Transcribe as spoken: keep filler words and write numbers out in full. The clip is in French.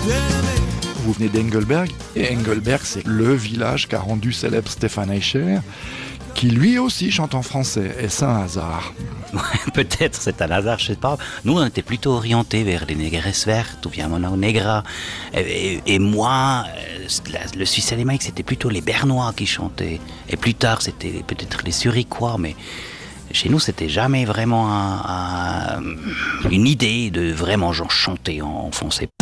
Vous venez d'Engelberg, et Engelberg, c'est le village qu'a rendu célèbre Stefan Eicher, qui lui aussi chante en français. Est-ce un hasard? Ouais, peut-être, c'est un hasard, je sais pas. Nous, on était plutôt orientés vers les Negresses vertes ou bien Mona Negra. Et, et, et moi, la, le Suisse alémanique, c'était plutôt les Bernois qui chantaient. Et plus tard, c'était peut-être les Zurichois, mais chez nous, c'était jamais vraiment un, un, une idée de vraiment chanter en français.